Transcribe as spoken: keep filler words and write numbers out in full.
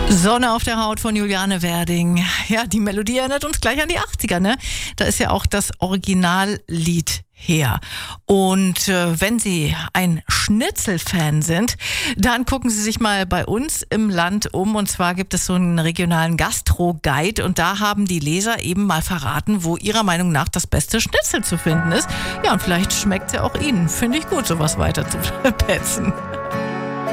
Sonne auf der Haut von Juliane Werding. Ja, die Melodie erinnert uns gleich an die achtziger, ne? Da ist ja auch das Originallied her. Und äh, wenn Sie ein Schnitzelfan sind, dann gucken Sie sich mal bei uns im Land um. Und zwar gibt es so einen regionalen Gastro-Guide und da haben die Leser eben mal verraten, wo ihrer Meinung nach das beste Schnitzel zu finden ist. Ja, und vielleicht schmeckt es ja auch Ihnen. Finde ich gut, sowas weiter zu petzen.